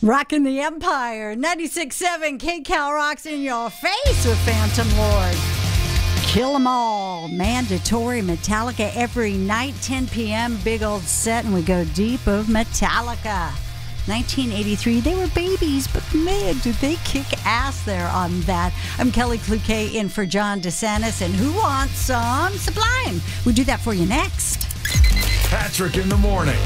Rocking the Empire. 96.7 KCal rocks in your face with Phantom Lord. Kill 'em all. Mandatory Metallica every night, 10 p.m. Big old set, and we go deep of Metallica. 1983, they were babies, but man, did they kick ass there on that. I'm Kelly Cloquet in for John DeSantis, and who wants some Sublime? We'll do that for you next. Patrick in the morning.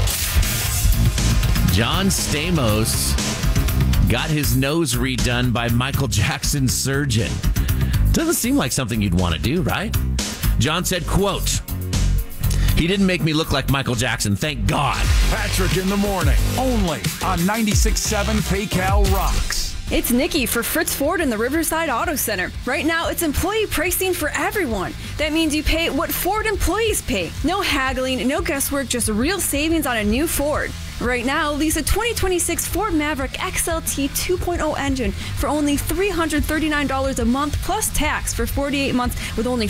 John Stamos got his nose redone by Michael Jackson's surgeon. Doesn't seem like something you'd want to do, right? John said, quote, "He didn't make me look like Michael Jackson, thank God." Patrick in the morning, only on 96.7 KCal rocks. It's Nikki for Fritz Ford in the Riverside Auto Center. Right now, it's employee pricing for everyone. That means you pay what Ford employees pay. No haggling, no guesswork, just real savings on a new Ford. Right now, lease a 2026 Ford Maverick XLT 2.0 engine for only $339 a month plus tax for 48 months with only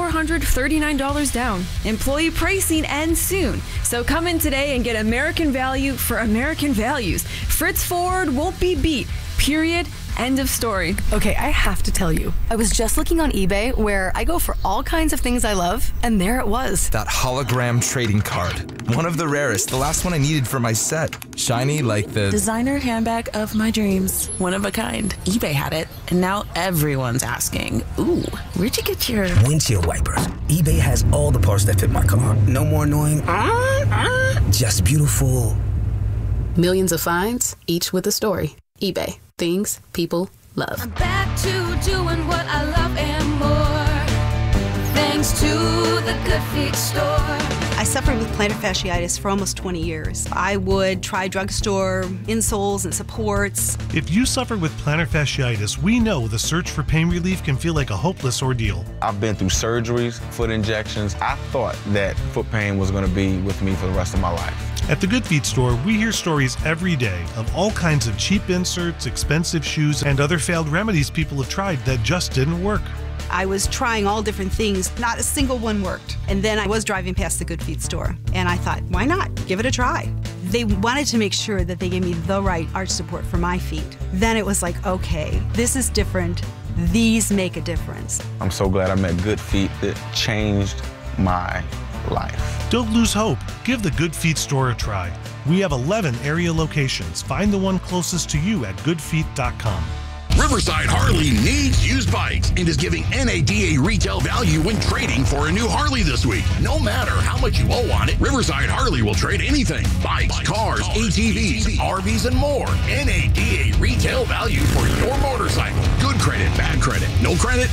$3,439 down. Employee pricing ends soon. So come in today and get American value for American values. Fritz Ford won't be beat. Period. End of story. Okay, I have to tell you, I was just looking on eBay where I go for all kinds of things I love, and there it was. That hologram trading card. One of the rarest, the last one I needed for my set. Shiny like the designer handbag of my dreams. One of a kind. eBay had it, and now everyone's asking, ooh, where'd you get your windshield wipers? eBay has all the parts that fit my car. No more annoying, just beautiful. Millions of finds, each with a story. eBay. Things people love. I'm back to doing what I love and more, thanks to the Good Feet store. I suffered with plantar fasciitis for almost 20 years. I would try drugstore insoles and supports. If you suffered with plantar fasciitis, we know the search for pain relief can feel like a hopeless ordeal. I've been through surgeries, foot injections. I thought that foot pain was going to be with me for the rest of my life. At the Good Feet store, we hear stories every day of all kinds of cheap inserts, expensive shoes, and other failed remedies people have tried that just didn't work. I was trying all different things. Not a single one worked. And then I was driving past the Good Feet store, and I thought, why not? Give it a try. They wanted to make sure that they gave me the right arch support for my feet. Then it was like, okay, this is different. These make a difference. I'm so glad I met Good Feet. It changed my life. Don't lose hope. Give the Good Feet store a try. We have 11 area locations. Find the one closest to you at goodfeet.com. Riverside Harley needs used bikes and is giving NADA retail value when trading for a new Harley this week. No matter how much you owe on it, Riverside Harley will trade anything. Bikes, cars, ATVs, RVs, and more. NADA retail value for your motorcycle. Good credit, bad credit, no credit,